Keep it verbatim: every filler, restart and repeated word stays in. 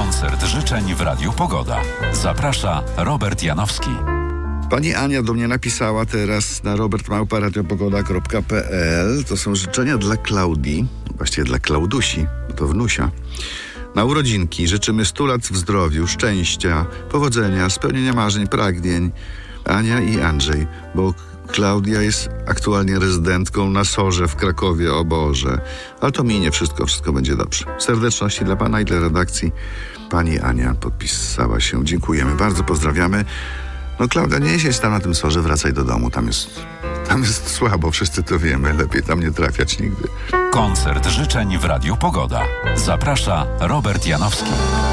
Koncert życzeń w Radiu Pogoda. Zaprasza Robert Janowski. Pani Ania do mnie napisała teraz na robert małpa radiopogoda kropka p l. To są życzenia dla Klaudii, właściwie dla Klaudusi, bo to wnusia. Na urodzinki życzymy stu lat w zdrowiu, szczęścia, powodzenia, spełnienia marzeń, pragnień. Ania i Andrzej, bo Klaudia jest aktualnie rezydentką na Sorze w Krakowie, o Boże. Ale to minie wszystko, wszystko będzie dobrze. Serdeczności dla pana i dla redakcji. Pani Ania podpisała się. Dziękujemy, bardzo pozdrawiamy. No Klaudia, nie siedź tam na tym Sorze, wracaj do domu. Tam jest, tam jest słabo, wszyscy to wiemy. Lepiej tam nie trafiać nigdy. Koncert życzeń w Radiu Pogoda. Zaprasza Robert Janowski.